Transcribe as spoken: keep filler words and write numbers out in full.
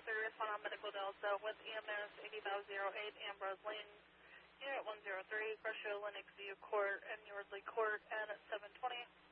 three, respond on Medical Delta with E M S eighty thousand eight, Ambrose Lane, Unit one zero three, Gresham, Lennox View Court, and Yardley Court at seven twenty.